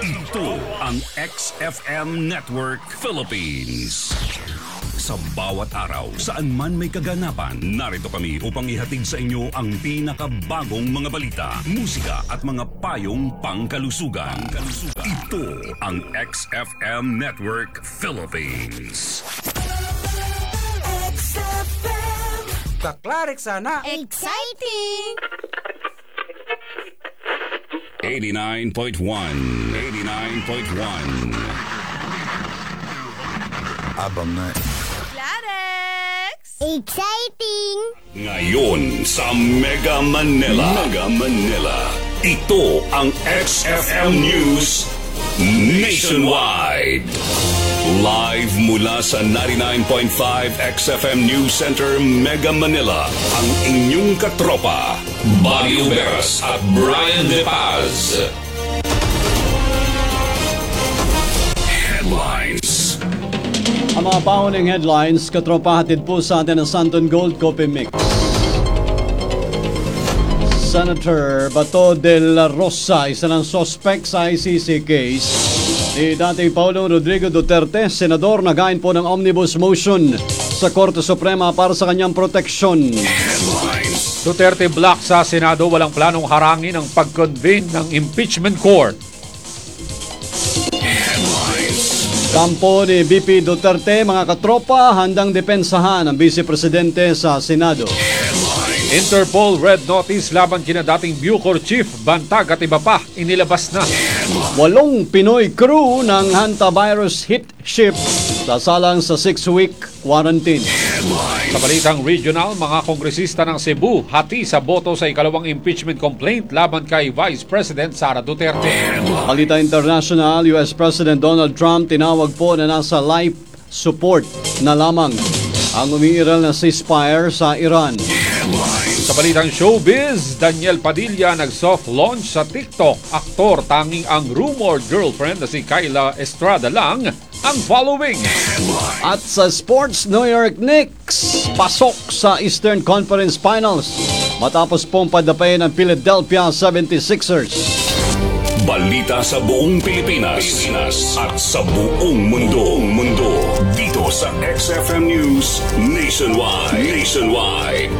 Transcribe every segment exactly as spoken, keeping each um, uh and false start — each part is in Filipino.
Ito ang X F M Network Philippines. Sa bawat araw, saan man may kaganapan, narito kami upang ihatid sa inyo ang pinakabagong mga balita, musika at mga payong pangkalusugan. pangkalusugan. Ito ang X F M Network Philippines. X F M. Kaklarik sana. Exciting! eighty-nine point one. eighty-nine point one. Abang na. Clarex! Exciting! Ngayon sa Mega Manila. Mega Manila. Ito ang X F M News Nationwide. Live mula sa ninety-nine point five X F M News Center, Mega Manila. Ang inyong katropa, Buddy Uberas at Brian De Paz. Headlines. Ang mga paunang headlines, katropa, hatid po sa atin ng Santon Gold Coffee Mix. Senator Bato de la Rosa, isa ng suspect sa I C C case ni dating Pangulong Rodrigo Duterte, senador, nagain po ng omnibus motion sa Korte Suprema para sa kanyang proteksyon. Headlines. Duterte block sa Senado, walang planong harangin ang pag-convene ng impeachment court. Kampo ni B P Duterte, mga katropa, handang depensahan ang Vice Presidente sa Senado. Interpol red notice laban kina dating Bucor Chief Bantag at iba pa inilabas na. Walong Pinoy crew ng hantavirus hit ship sasalang sa six-week quarantine. Sa balitang regional, mga kongresista ng Cebu hati sa boto sa ikalawang impeachment complaint laban kay Vice President Sara Duterte. Balita international, U S President Donald Trump tinawag po na nasa life support na lamang ang umiiral na ceasefire sa Iran. Sa balitang showbiz, Daniel Padilla nag-soft launch sa TikTok. Aktor, tanging ang rumored girlfriend na si Kyla Estrada lang ang following. At sa sports, New York Knicks pasok sa Eastern Conference Finals matapos pong padapayin ng Philadelphia seventy-sixers. Balita sa buong Pilipinas, Pilipinas at sa buong mundo. mundo dito sa X F M News Nationwide. Nationwide.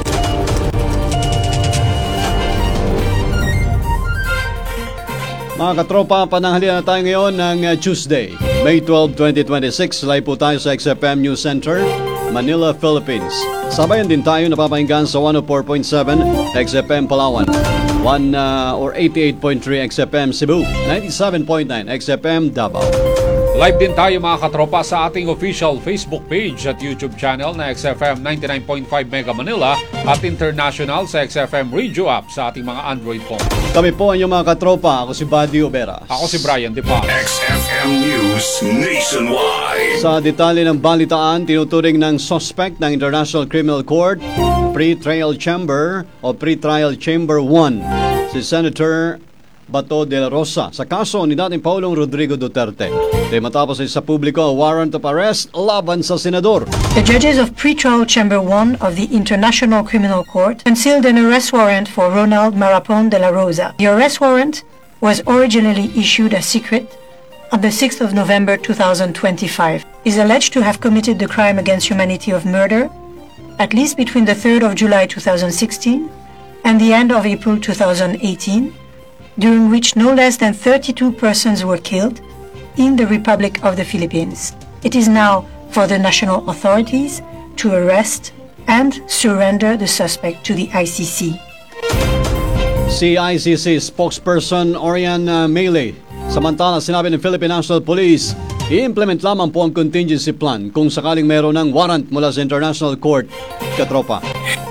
Mga katropa, pananghalian na tayo ngayon ng Tuesday, May twelfth, twenty twenty-six. Live po tayo sa X F M News Center, Manila, Philippines. Sabayan din tayo napapahinggan sa one oh four point seven X F M Palawan, one uh, or eighty-eight point three X F M Cebu, ninety-seven point nine X F M Davao. Live din tayo mga katropa sa ating official Facebook page at YouTube channel na X F M ninety-nine point five Mega Manila at international sa X F M Radio app sa ating mga Android phone. Kami po ang inyong mga katropa. Ako si Buddy Uberas. Ako si Brian De Paz. X F M News Nationwide. Sa detalye ng balitaan, tinuturing ng suspect ng International Criminal Court Pre-Trial Chamber o Pre-Trial Chamber one si Senator Bato de la Rosa sa kaso ni dating Pangulong Rodrigo Duterte. Di matapos ay sa publiko warrant of arrest laban sa senador. The judges of Pre-Trial Chamber one of the International Criminal Court concealed an arrest warrant for Ronald Marapon de la Rosa. The arrest warrant was originally issued as secret on the sixth of November two thousand twenty-five. He is alleged to have committed the crime against humanity of murder at least between the third of July two thousand sixteen and the end of April two thousand eighteen, during which no less than thirty-two persons were killed in the Republic of the Philippines. It is now for the national authorities to arrest and surrender the suspect to the I C C. Si I C C spokesperson Orian uh, Melee, samantala sinabi ng Philippine National Police, i-implement lamang po ang contingency plan kung sakaling mayroon ng warrant mula sa International Court. Katropa.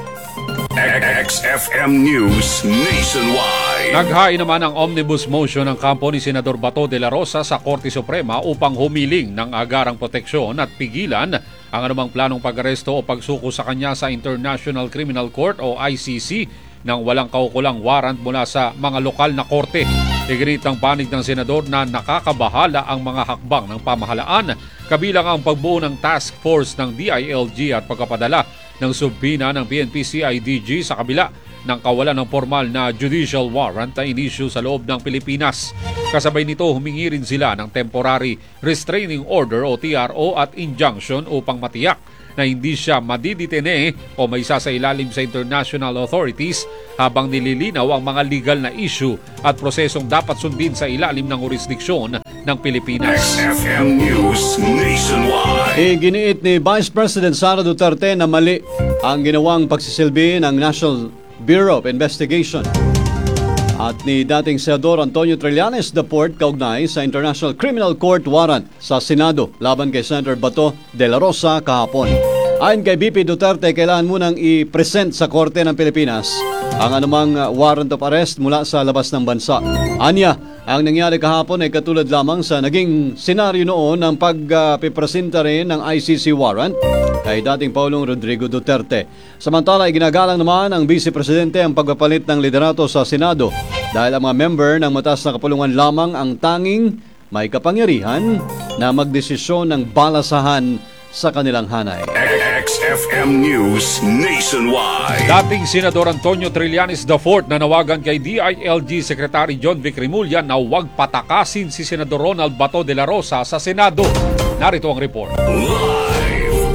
X F M News Nationwide. Naghain naman ang omnibus motion ng kampo ni Senador Bato de la Rosa sa Korte Suprema upang humiling ng agarang proteksyon at pigilan ang anumang planong pag-aresto o pagsuko sa kanya sa International Criminal Court o I C C nang walang kaukulang warrant mula sa mga lokal na korte. Iginit ng panig ng senador na nakakabahala ang mga hakbang ng pamahalaan, kabilang ang pagbuo ng task force ng D I L G at pagkapadala ng subpina ng P N P C I D G sa kabila ng kawalan ng formal na judicial warrant na inisyu sa loob ng Pilipinas. Kasabay nito, humingi rin sila ng temporary restraining order o T R O at injunction upang matiyak na hindi siya madiditene o may sasailalim sa international authorities habang nililinaw ang mga legal na issue at prosesong dapat sundin sa ilalim ng jurisdiksyon ng Pilipinas. X F M News Nationwide. Iginiit ni Vice President Sara Duterte na mali ang ginawang pagsisilbi ng National Bureau of Investigation at ni dating Senador Antonio Trillanes the fourth kaugnay sa International Criminal Court warrant sa Senado laban kay Senator Bato de la Rosa kahapon. Ayon kay B P Duterte, kailangan munang i-present sa Korte ng Pilipinas ang anumang warrant of arrest mula sa labas ng bansa. Anya, ang nangyari kahapon ay katulad lamang sa naging senaryo noon ng pagpipresenta rin ng I C C warrant kay dating Pangulong Rodrigo Duterte. Samantala, iginagalang naman ng Vice Presidente ang pagpapalit ng liderato sa Senado dahil ang mga member ng mataas na kapulungan lamang ang tanging may kapangyarihan na magdesisyon ng balasahan sa kanilang hanay. X F M News Nationwide. Dating Senador Antonio Trillanes the fourth nanawagan kay D I L G Secretary John Vic Rimulya na huwag patakasin si Senador Ronald Bato de la Rosa sa Senado. Narito ang report. Live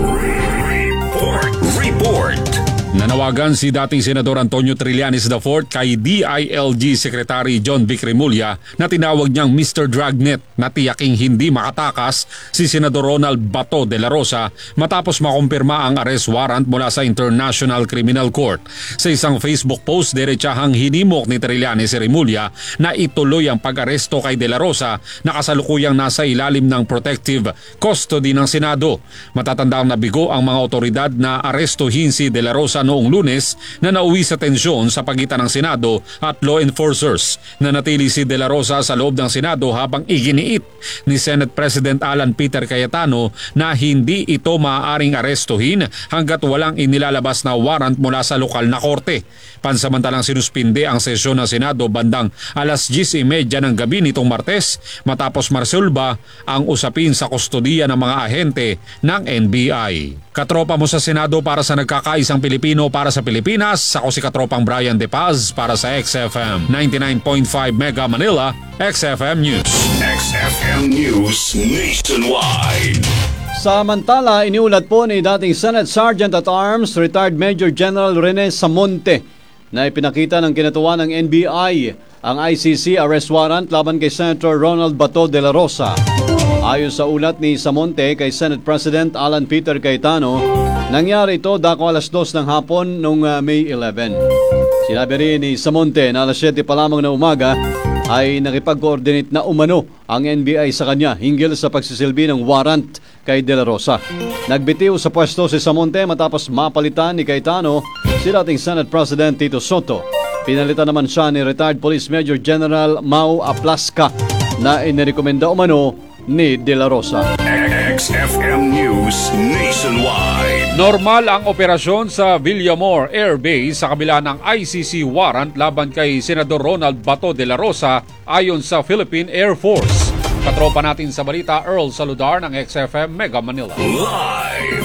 report. Report. Nanawagan si dating Senador Antonio Trillanes the fourth kay D I L G Secretary John Vic Rimulya na tinawag niyang Mister Dragnet na tiyaking hindi makatakas si Senador Ronald Bato de la Rosa matapos makumpirma ang arrest warrant mula sa International Criminal Court. Sa isang Facebook post, diretsahang hinimok ni Trillanes si Rimulya na ituloy ang pag-aresto kay de la Rosa na kasalukuyang nasa ilalim ng protective custody ng Senado. Matatandang nabigo ang mga otoridad na arestuhin si de la Rosa noong Lunes na nauwi sa tensyon sa pagitan ng Senado at law enforcers. Nanatili si De La Rosa sa loob ng Senado habang iginiit ni Senate President Alan Peter Cayetano na hindi ito maaaring arestuhin hanggat walang inilalabas na warrant mula sa lokal na korte. Pansamantalang sinuspinde ang sesyon ng Senado bandang alas diyes y media ng gabi nitong Martes matapos marsulba ang usapin sa kustodiya ng mga ahente ng N B I. Katropa mo sa Senado para sa nagkakaisang Pilipino para sa Pilipinas, ako si Katropang Brian De Paz para sa X F M ninety-nine point five Mega Manila, X F M News. X F M News Nationwide. Samantala, iniulat po ni dating Senate Sergeant at Arms, retired Major General Rene Samonte na ipinakita ng kinatuwa ng N B I ang I C C arrest warrant laban kay Senator Ronald Bato de la Rosa. Ayon sa ulat ni Samonte kay Senate President Alan Peter Cayetano, nangyari ito dako alas dos ng hapon noong uh, May eleventh. Sinabi rin ni Samonte na alas siyete pa lamang na umaga ay nakipag-coordinate na umano ang N B I sa kanya hinggil sa pagsisilbi ng warrant kay De La Rosa. Nagbitiw sa pwesto si Samonte matapos mapalitan ni Cayetano si dating Senate President Tito Soto. Pinalitan naman siya ni retired Police Major General Mau Aplasca na inirekomenda umano ni De La Rosa. X F M News Nationwide. Normal ang operasyon sa Villamor Air Base sa kabila ng I C C warrant laban kay Senador Ronald Bato de la Rosa ayon sa Philippine Air Force. Katropa natin sa balita, Earl Saludar ng X F M Mega Manila. Live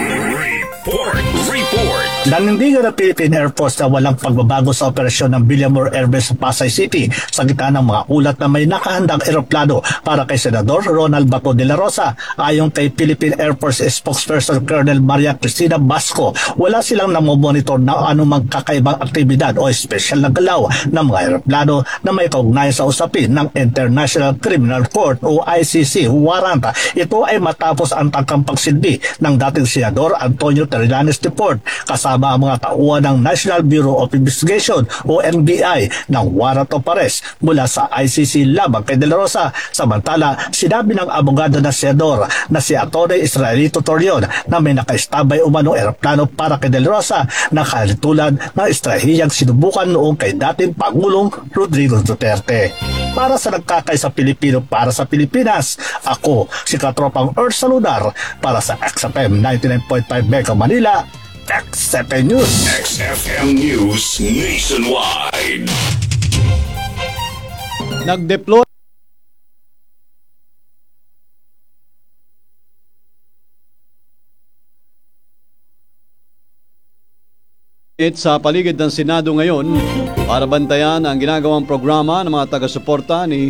report. Report. Nanindigan ng Philippine Air Force na walang pagbabago sa operasyon ng Villamor Air Base sa Pasay City sa gitna ng mga ulat na may nakahandang eroplano para kay Senador Ronald Bato de la Rosa. Ayon kay Philippine Air Force spokesperson Colonel Maria Cristina Basco, wala silang namomonitor na anumang kakaibang aktibidad o espesyal na galaw ng mga eroplano na may kaugnayan sa usapin ng International Criminal Court o I C C warrant. Ito ay matapos ang tangkang pagsilbi ng dating Senador Antonio Trillanes the fourth kasama ang mga tauhan ng National Bureau of Investigation o N B I ng warrant of arrest mula sa I C C laban kay De La Rosa. Samantala, sinabi ng abogado na senador na si Atty. Israelito Torion na may nakaistabay umanong eroplano para kay De La Rosa na kalitulan ng estrahiyang sinubukan noong kay dating Pangulong Rodrigo Duterte. Para sa nagkakaisa Pilipino para sa Pilipinas, ako si Katropang Earth Saludar para sa X F M ninety-nine point five Mega Manila, X F M News. X F M News Nationwide. Nag-deploy sa paligid ng Senado ngayon para bantayan ang ginagawang programa ng mga taga-suporta ni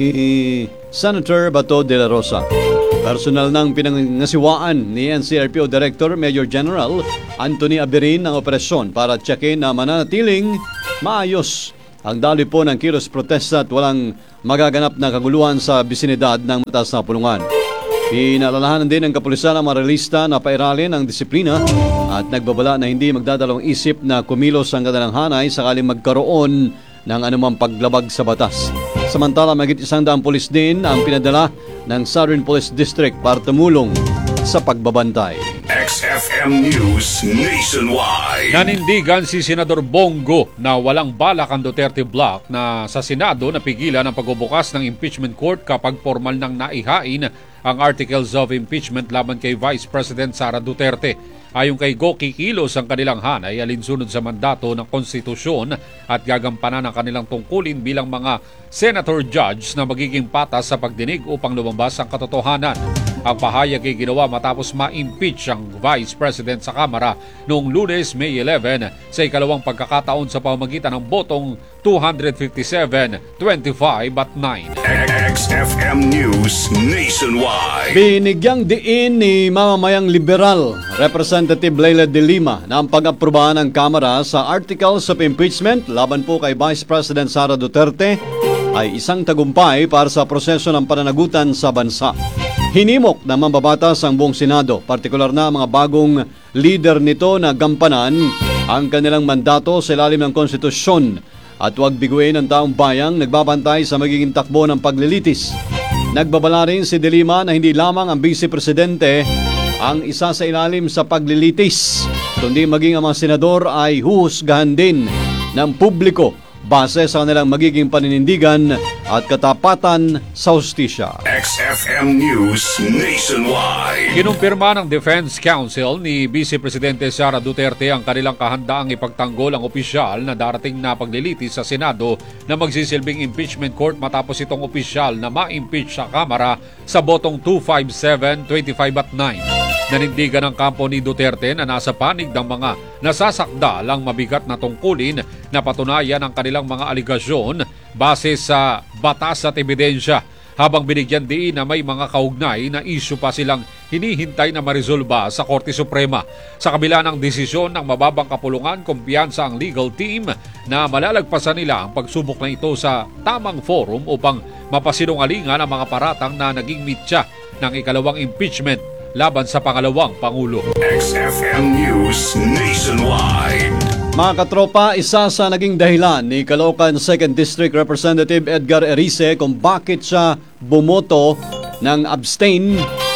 Senator Bato de la Rosa. Personal nang pinangasiwaan ni N C R P O Director Major General Anthony Aberin ang operasyon para tsekin na mananatiling maayos ang daloy po ng kilos protesta at walang magaganap na kaguluhan sa bisinidad ng mataas na pulungan. Pinaalalahanan din ng kapulisan ang mga realista na pairalin ang disiplina at nagbabala na hindi magdadalawang isip na kumilos ang kanilang hanay sakaling magkaroon ng anumang paglabag sa batas. Samantala, mahigit isang daang pulis din ang pinadala ng Southern Police District para tumulong sa pagbabantay. X F M News Nationwide. Nanindigan si Senador Bongo na walang balak ang Duterte Bloc na sa Senado napigilan ang pagbubukas ng impeachment court kapag formal nang naihain ang articles of impeachment laban kay Vice President Sara Duterte. Ayon kay Go, kikilos ang kanilang hanay alinsunod sa mandato ng konstitusyon at gagampanan ang kanilang tungkulin bilang mga senator judge na magiging patas sa pagdinig upang lumabas ang katotohanan. Ang pahayag ay ginawa matapos ma-impeach ang Vice President sa Kamara noong Lunes, May eleven sa ikalawang pagkakataon sa pamamagitan ng botong two fifty-seven twenty-five at nine. X F M News Nationwide. Binigyang diin ni mamamayang liberal Representative Leila de Lima na ang pag-aprobahan ng Kamara sa Articles of Impeachment laban po kay Vice President Sara Duterte ay isang tagumpay para sa proseso ng pananagutan sa bansa. Hinimok na mambabatas ang buong Senado, partikular na mga bagong leader nito na gampanan ang kanilang mandato sa ilalim ng konstitusyon at huwag biguin ang taong bayang nagbabantay sa magiging takbo ng paglilitis. Nagbabala rin si De Lima na hindi lamang ang Vice Presidente ang isa sa ilalim sa paglilitis, kundi maging ang mga senador ay huhusgahan din ng publiko base sa kanilang magiging paninindigan at katapatan sa hustisya. X F M News Nationwide. Kinumpirma ng Defense Council ni Vice Presidente Sara Duterte ang kanilang kahandaang ipagtanggol ang opisyal na darating na paglilitis sa Senado na magsisilbing impeachment court matapos itong opisyal na ma-impeach sa Kamara sa botong two fifty-seven twenty-five at nine. Nanindigan ng kampo ni Duterte na nasa panig ng mga nasasakdal ang mabigat na tungkulin na patunayan ang kanilang mga aligasyon base sa batas at ebidensya, habang binigyan din na may mga kaugnay na isyu pa silang hinihintay na maresolba sa Korte Suprema. Sa kabila ng desisyon ng mababang kapulungan, kumpiyansa ang legal team na malalagpasan nila ang pagsubok na ito sa tamang forum upang mapasinungalingan ang mga paratang na naging mitya ng ikalawang impeachment laban sa pangalawang Pangulo. X F M News Nationwide. Mga katropa, isa sa naging dahilan ni Caloocan second District Representative Edgar Erice kung bakit siya bumoto ng abstain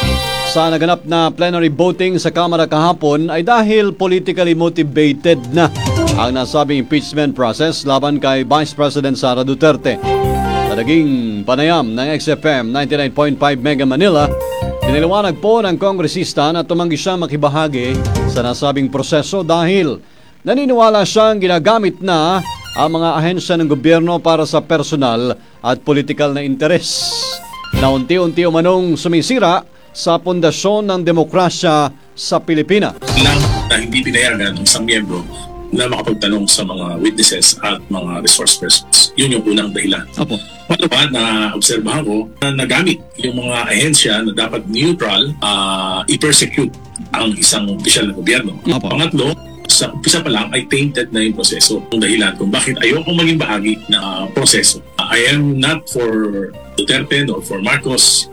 sa naganap na plenary voting sa Kamara kahapon ay dahil politically motivated na ang nasabing impeachment process laban kay Vice President Sara Duterte. Sa naging panayam ng X F M ninety-nine point five Mega Manila, piniliwanag po ng kongresista na tumanggi siya makibahagi sa nasabing proseso dahil naniniwala siyang ginagamit na ang mga ahensya ng gobyerno para sa personal at politikal na interes na unti-unti umanong sumisira sa pundasyon ng demokrasya sa Pilipinas. Lang na hindi pinayagan ng isang miyembro na makapagtanong sa mga witnesses at mga resource persons. Yun yung unang dahilan. Opo. Pangalawa, na obserbahan ko na nagamit yung mga ahensya na dapat neutral uh, i-persecute ang isang opisyal ng gobyerno. Opo. Pangatlo, sa umpisa pa lang ay tainted na yung proseso. Ang dahilan kung bakit ayokong maging bahagi na proseso. Uh, I am not for Duterte or for Marcos.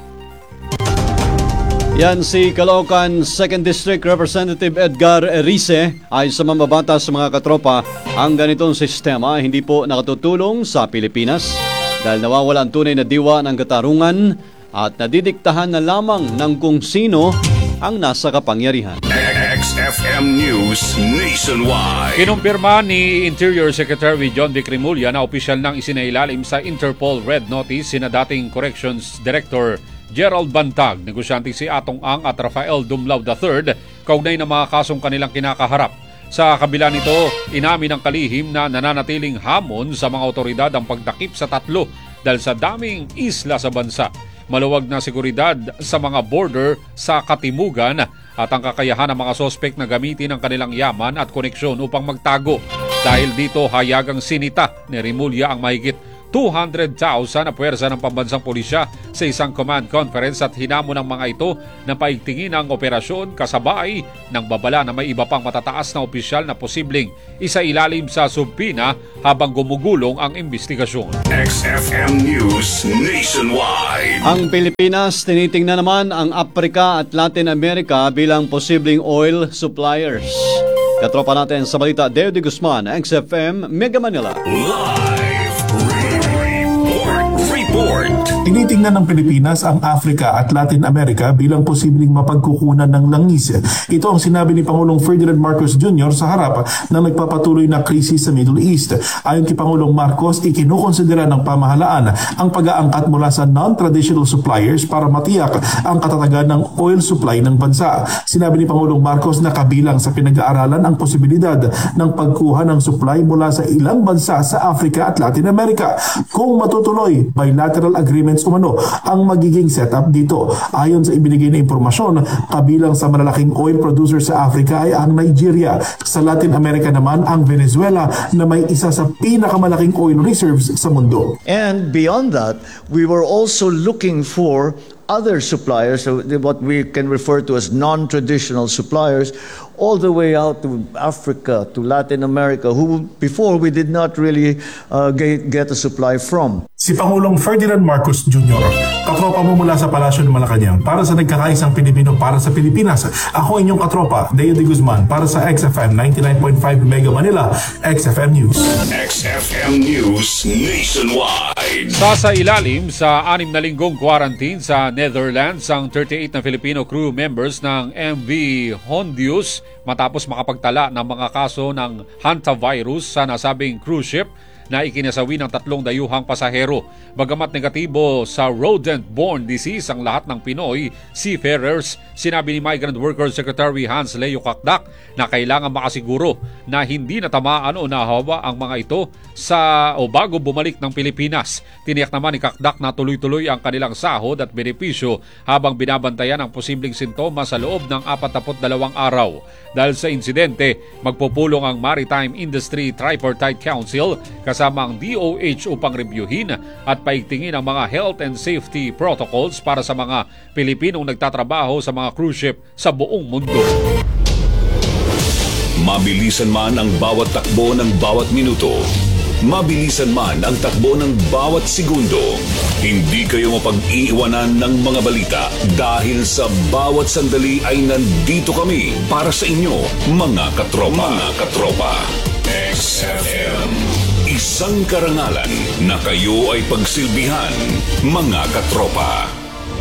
Yan si Caloocan second District Representative Edgar Erice. Ay sa mambabatas sa mga katropa, ang ganitong sistema hindi po nakatutulong sa Pilipinas dahil nawawala ang tunay na diwa ng katarungan at nadidiktahan na lamang ng kung sino ang nasa kapangyarihan. X F M News Nationwide. Kinumpirma ni Interior Secretary John Vic Rimulya na opisyal nang isinailalim sa Interpol Red Notice sina dating Corrections Director Gerald Bantag, negosyante si Atong Ang at Rafael Dumlao the third, kaugnay ng mga kasong kanilang kinakaharap. Sa kabila nito, inamin ng kalihim na nananatiling hamon sa mga otoridad ang pagtakip sa tatlo dahil sa daming isla sa bansa. Maluwag na seguridad sa mga border sa katimugan at ang kakayahan ng mga sospek na gamitin ang kanilang yaman at koneksyon upang magtago. Dahil dito hayagang sinita ni Rimulya ang mahigit two hundred thousand na puwersa ng pambansang pulisya sa isang command conference at hinamo ng mga ito na paigtingin ang operasyon kasabay ng babala na may iba pang matataas na opisyal na posibleng isailalim sa subpina habang gumugulong ang investigasyon. X F M News Nationwide. Ang Pilipinas tinitingnan naman ang Africa at Latin America bilang posibleng oil suppliers. Katropa natin sa balita, Deo de Guzman, X F M, Mega Manila. Live report. Report. Tinitingnan ng Pilipinas ang Africa at Latin America bilang posibleng mapagkukunan ng langis. Ito ang sinabi ni Pangulong Ferdinand Marcos Junior sa harap ng nagpapatuloy na krisis sa Middle East. Ayon kay Pangulong Marcos, ikinukonsidera ng pamahalaan ang pag-aangkat mula sa non-traditional suppliers para matiyak ang katatagan ng oil supply ng bansa. Sinabi ni Pangulong Marcos na kabilang sa pinag-aaralan ang posibilidad ng pagkuha ng supply mula sa ilang bansa sa Africa at Latin America. Kung matutuloy, bilateral agreements umano ang magiging setup dito. Ayon sa ibinigay na impormasyon, kabilang sa malalaking oil producer sa Africa ay ang Nigeria. Sa Latin America naman ang Venezuela na may isa sa pinakamalaking oil reserves sa mundo. And beyond that, we were also looking for other suppliers, so what we can refer to as non-traditional suppliers, all the way out to Africa, to Latin America, who before we did not really uh, get, get a supply from. Si Pangulong Ferdinand Marcos Junior, katropa mo mula sa Palasyo ng Malacanang para sa nagkakaisang Pilipino para sa Pilipinas. Ako inyong katropa, Deo de Guzman, para sa X F M ninety-nine point five Mega Manila, X F M News. X F M News Nationwide. Sasa ilalim sa anim na linggong quarantine sa Netherlands ang thirty-eight na Filipino crew members ng M V Hondius matapos makapagtala ng mga kaso ng hantavirus sa nasabing cruise ship na ikinasawi ng tatlong dayuhang pasahero. Bagamat negatibo sa rodent-borne disease ang lahat ng Pinoy seafarers, sinabi ni Migrant Workers Secretary Hans Leo Kakdak na kailangan makasiguro na hindi natamaan o nahawa ang mga ito sa o bago bumalik ng Pilipinas. Tiniyak naman ni Kakdak na tuloy-tuloy ang kanilang sahod at benepisyo habang binabantayan ang posibleng sintomas sa loob ng forty-two araw. Dahil sa insidente, magpupulong ang Maritime Industry Tripartite Council kasama ang D O H upang rebyuhin at paigtingin ang mga health and safety protocols para sa mga Pilipinong nagtatrabaho sa mga cruise ship sa buong mundo. Mabilisan man ang bawat takbo ng bawat minuto. Mabilisan man ang takbo ng bawat segundo. Hindi kayo mapag-iiwanan ng mga balita dahil sa bawat sandali ay nandito kami para sa inyo, mga katropa. Mga katropa. X F M. Isang karangalan na kayo ay pagsilbihan, mga katropa.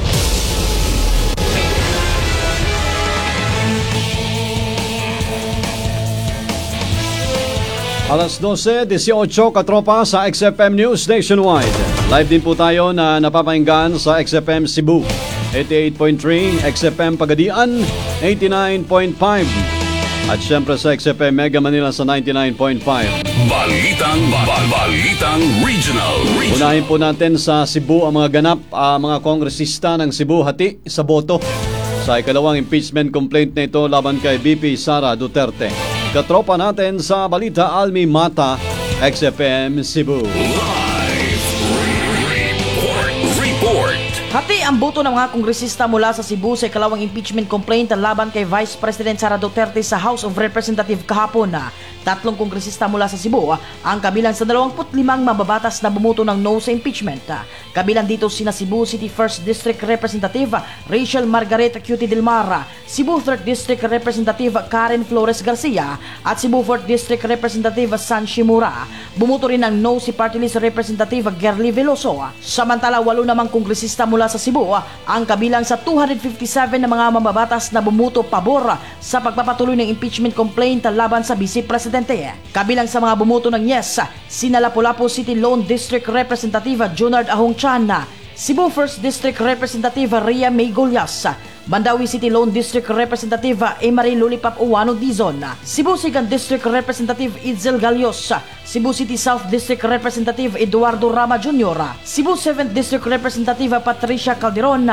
Alas twelve eighteen katropa sa X F M News Nationwide. Live din po tayo na napapakinggan sa X F M Cebu eighty-eight point three, X F M Pagadian eighty-nine point five at syempre sa X F M Mega Manila sa ninety-nine point five. Balitang bal Balitang Regional. Regional. Unahin po natin sa Cebu ang mga ganap, uh, mga kongresista ng Cebu hati sa boto sa ikalawang impeachment complaint na ito laban kay B P Sara Duterte. Katropa natin sa balita, Almi Mata, X F M Cebu. Live report. Report. Hati ang boto ng mga kongresista mula sa Cebu sa ikalawang impeachment complaint laban kay Vice President Sara Duterte sa House of Representatives kahapon. Tatlong kongresista mula sa Cebu ang kabilang sa dalawampu't limang mababatas na bumuto ng no sa impeachment. Kabilang dito sina Cebu City first District Representative Rachel Margareta Cutie Del Mar, Cebu third District Representative Karen Flores Garcia at Cebu fourth District Representative San Shimura. Bumuto rin ng no si Party List Representative Gerly Veloso. Samantala, walo namang kongresista mula sa Cebu ang kabilang sa two hundred fifty-seven na mga mababatas na bumuto pabor sa pagpapatuloy ng impeachment complaint laban sa Vice Presidente. Kabilang sa mga bumuto ng yes, sina Lapu-Lapu City Lone District Representative Junard Ahong Chan, Cebu first District Representative Ria May Golias, Mandawi City Lone District Representative Emery Lulipap Uwano Dizon, Cebu second District Representative Itzel Galios, Cebu City South District Representative Eduardo Rama Junior, Cebu seventh District Representative Patricia Calderon,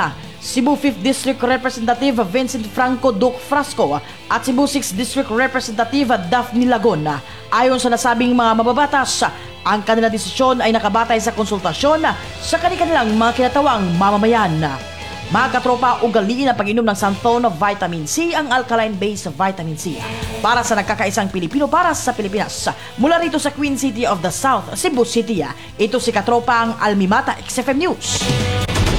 Cebu fifth District Representative Vincent Franco Duc Frasco at Cebu sixth District Representative Daphne Lagon. Ayon sa nasabing mga mababatas, ang kanilang desisyon ay nakabatay sa konsultasyon sa kanilang mga kinatawang mamamayan. Mga katropa, ugaliin ang pag-inom ng Santhon Vitamin C, ang alkaline-based vitamin C. Para sa nagkakaisang Pilipino, para sa Pilipinas. Mula rito sa Queen City of the South, Cebu City, ito si katropa ang Almimata X F M News.